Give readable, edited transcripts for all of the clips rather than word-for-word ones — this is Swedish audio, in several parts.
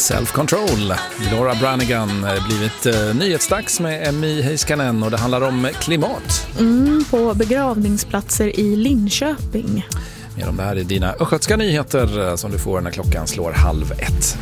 Self-Control. Laura Branigan blivit nyhetsdags med Emmy Heiskanen och det handlar om klimat. På begravningsplatser i Linköping. Mer om det här i dina östgötska nyheter som du får när klockan slår 12:30.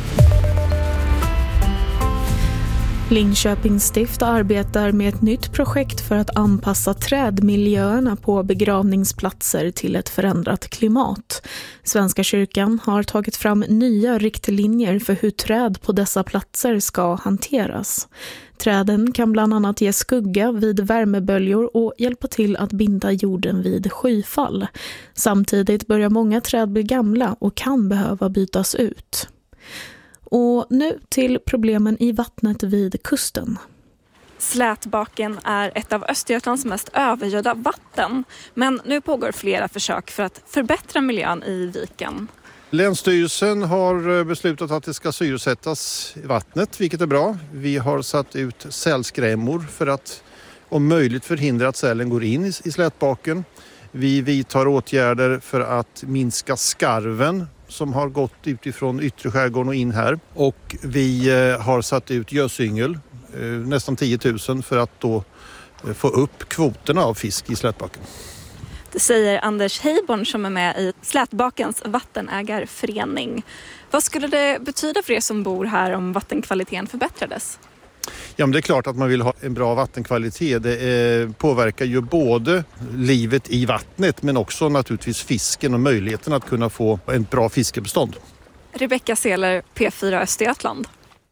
Linköpings stift arbetar med ett nytt projekt för att anpassa trädmiljöerna på begravningsplatser till ett förändrat klimat. Svenska kyrkan har tagit fram nya riktlinjer för hur träd på dessa platser ska hanteras. Träden kan bland annat ge skugga vid värmeböljor och hjälpa till att binda jorden vid skyfall. Samtidigt börjar många träd bli gamla och kan behöva bytas ut. Och nu till problemen i vattnet vid kusten. Slätbaken är ett av Östergötlands mest övergödda vatten. Men nu pågår flera försök för att förbättra miljön i viken. Länsstyrelsen har beslutat att det ska syresättas i vattnet, vilket är bra. Vi har satt ut sälskrämmor för att om möjligt förhindra att sälen går in i slätbaken. Vi vidtar åtgärder för att minska skarven som har gått utifrån yttre skärgården och in här. Och vi har satt ut gösyngel, nästan 10 000, för att då få upp kvoterna av fisk i slätbaken. Det säger Anders Heiborn som är med i Slätbakens vattenägarförening. Vad skulle det betyda för er som bor här om vattenkvaliteten förbättrades? Ja, men det är klart att man vill ha en bra vattenkvalitet. Det påverkar ju både livet i vattnet men också naturligtvis fisken och möjligheten att kunna få ett bra fiskebestånd. Rebecka Seler, P4 Östergötland.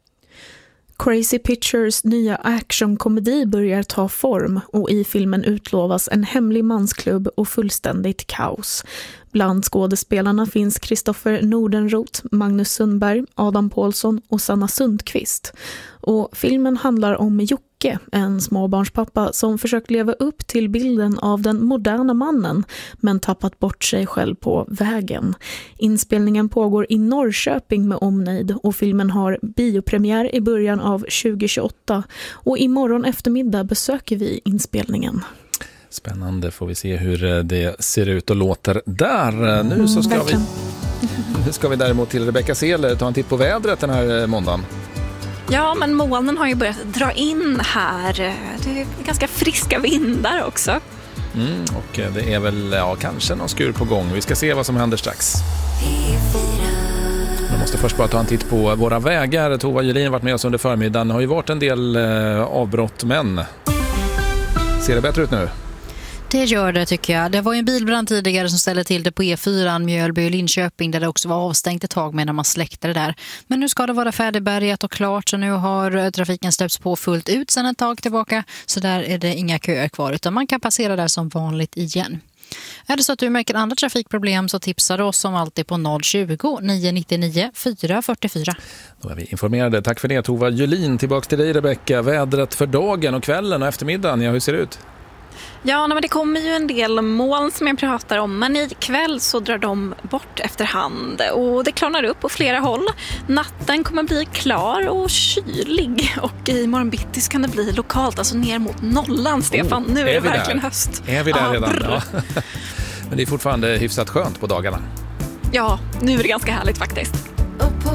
Crazy Pictures nya actionkomedi börjar ta form och i filmen utlovas en hemlig mansklubb och fullständigt kaos. Bland skådespelarna finns Kristoffer Nordenroth, Magnus Sundberg, Adam Paulsson och Sanna Sundqvist. Och filmen handlar om Jocke, en småbarnspappa som försökt leva upp till bilden av den moderna mannen men tappat bort sig själv på vägen. Inspelningen pågår i Norrköping med omnejd och filmen har biopremiär i början av 2028 och imorgon eftermiddag besöker vi inspelningen. Spännande, får vi se hur det ser ut och låter där. Nu så ska vi däremot till Rebecka Seler ta en titt på vädret den här måndagen. Ja, men molnen har ju börjat dra in här. Det är ganska friska vindar också. Och det är väl kanske någon skur på gång. Vi ska se vad som händer strax. Vi måste först bara ta en titt på våra vägar. Tova Julin har varit med oss under förmiddagen. Det har ju varit en del avbrott, men ser det bättre ut nu? Det gör det, tycker jag. Det var ju en bilbrand tidigare som ställde till det på E4 Mjölby och Linköping där det också var avstängt ett tag medan man släckte det där. Men nu ska det vara färdigbärgat och klart, så nu har trafiken släppts på fullt ut sedan ett tag tillbaka. Så där är det inga köer kvar utan man kan passera där som vanligt igen. Är det så att du märker andra trafikproblem så tipsar du oss som alltid på 020 999 444. Då är vi informerade. Tack för det, Tova Julin. Tillbaka till dig, Rebecka. Vädret för dagen och kvällen och eftermiddagen, hur ser det ut? Ja, men det kommer ju en del moln som jag pratar om, men ikväll så drar de bort efterhand och det klarnar upp på flera håll. Natten kommer bli klar och kylig och i morgon bitti kan det bli lokalt, alltså ner mot nollan, Stefan. Nu är det verkligen där? Höst. Är vi där redan? Ja. Men det är fortfarande hyfsat skönt på dagarna. Ja, nu är det ganska härligt faktiskt.